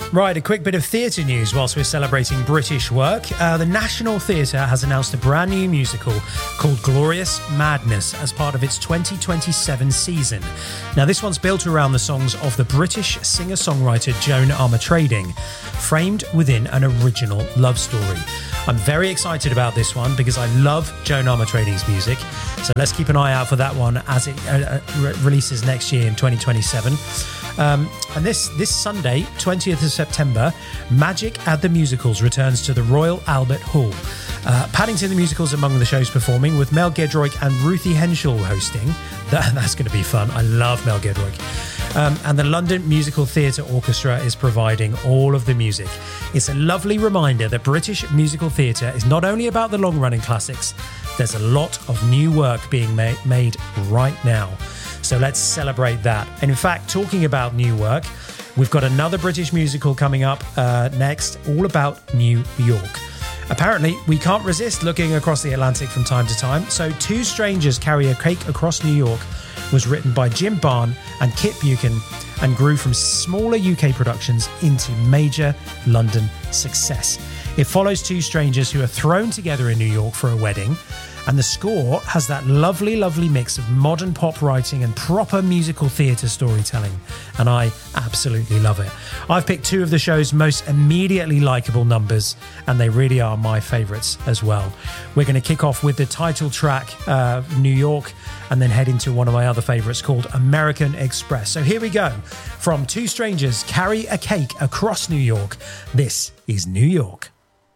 Right, a quick bit of theatre news whilst we're celebrating British work. The National Theatre has announced a brand new musical called Glorious Madness as part of its 2027 season. Now, this one's built around the songs of the British singer-songwriter Joan Armatrading, framed within an original love story. I'm very excited about this one because I love Joan Armatrading's music. So let's keep an eye out for that one as it releases next year in 2027. And this Sunday, 20th of September, Magic at the Musicals returns to the Royal Albert Hall. Paddington the Musical's among the shows performing, with Mel Giedroyc and Ruthie Henschel hosting. That's going to be fun. I love Mel Giedroyc. And the London Musical Theatre Orchestra is providing all of the music. It's a lovely reminder that British musical theatre is not only about the long-running classics, there's a lot of new work being made right now. So let's celebrate that. And in fact, talking about new work, we've got another British musical coming up next, all about New York. Apparently, we can't resist looking across the Atlantic from time to time. So Two Strangers Carry a Cake Across New York was written by Jim Barn and Kit Buchan and grew from smaller UK productions into major London success. It follows two strangers who are thrown together in New York for a wedding. And the score has that lovely, lovely mix of modern pop writing and proper musical theatre storytelling. And I absolutely love it. I've picked two of the show's most immediately likeable numbers, and they really are my favourites as well. We're going to kick off with the title track, New York, and then head into one of my other favourites called American Express. So here we go. From Two Strangers Carry a Cake Across New York, this is New York.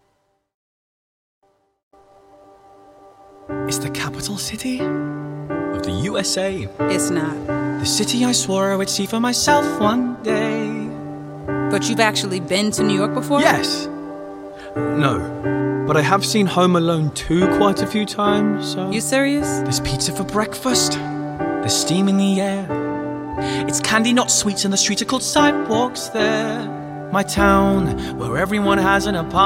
It's the capital city of the USA. It's not. The city I swore I would see for myself one day. But you've actually been to New York before? Yes. No. But I have seen Home Alone 2 quite a few times, so... You serious? There's pizza for breakfast. There's steam in the air. It's candy, not sweets, and the streets are called sidewalks there. My town, where everyone has an apartment.